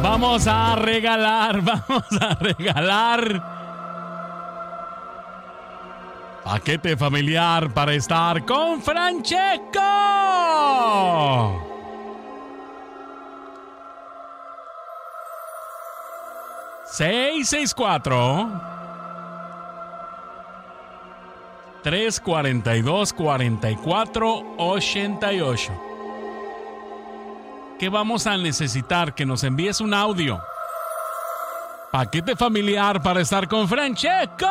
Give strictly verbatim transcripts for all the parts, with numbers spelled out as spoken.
Vamos a regalar, vamos a regalar paquete familiar para estar con Francesco. seis seis cuatro, tres cuatro dos, cuatro cuatro ocho ocho. ¿Qué vamos a necesitar? Que nos envíes un audio. Paquete familiar para estar con Francesco.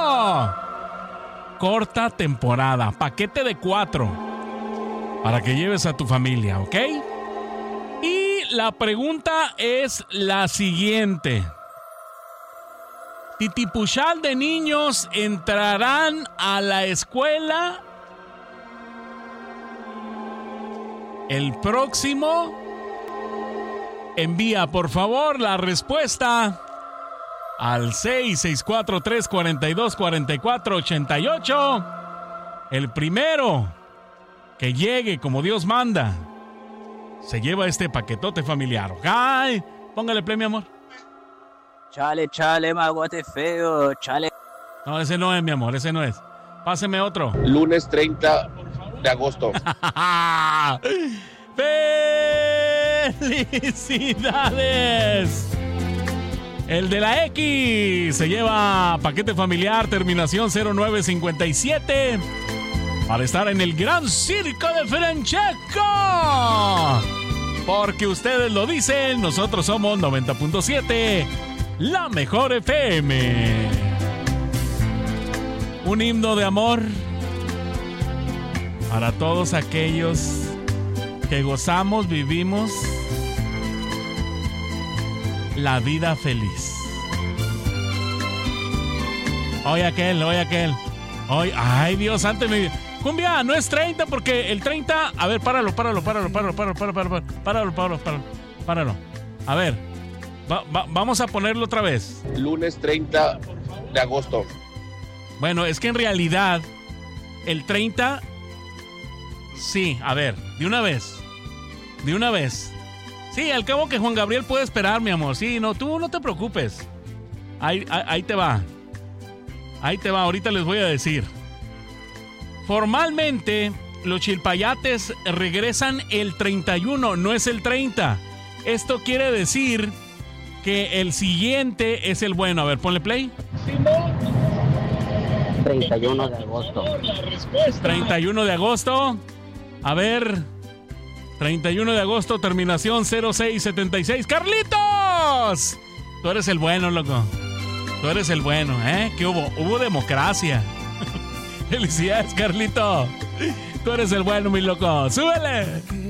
Corta temporada. Paquete de cuatro. Para que lleves a tu familia, ¿ok? Y la pregunta es la siguiente. ¿Titipuchal de niños entrarán a la escuela el próximo? Envía, por favor, la respuesta al seis seis cuatro, tres cuatro dos, cuatro cuatro ocho ocho. El primero que llegue como Dios manda se lleva este paquetote familiar. ¡Ay! Póngale play, mi amor. Chale, chale, magote feo, chale. No, ese no es, mi amor, ese no es. Páseme otro. Lunes treinta de agosto. ¡Felicidades! El de la X se lleva paquete familiar, terminación cero nueve cincuenta y siete, para estar en el gran circo de Francesco. Porque ustedes lo dicen, nosotros somos noventa punto siete, la mejor F M. Un himno de amor para todos aquellos que gozamos, vivimos la vida feliz. Hoy aquel, hoy aquel. Hoy, ay Dios santo, mi cumbia, no es treinta porque el treinta, a ver, páralo, páralo, páralo, páralo, páralo, páralo, páralo, páralo, páralo, páralo, páralo. A ver, va, va, vamos a ponerlo otra vez. Lunes treinta de agosto. Bueno, es que en realidad el treinta, sí, a ver, de una vez, de una vez. Sí, al cabo que Juan Gabriel puede esperar, mi amor. Sí, no, tú no te preocupes. Ahí, ahí, ahí te va. Ahí te va, ahorita les voy a decir. Formalmente, los chilpayates regresan el treinta y uno, no es el treinta. Esto quiere decir que el siguiente es el bueno. A ver, ponle play. treinta y uno de agosto. treinta y uno de agosto. A ver. treinta y uno de agosto, terminación cero seis setenta y seis. ¡Carlitos! Tú eres el bueno, loco. Tú eres el bueno, ¿eh? ¿Qué hubo? Hubo democracia. Felicidades, Carlito. Tú eres el bueno, mi loco. ¡Súbele!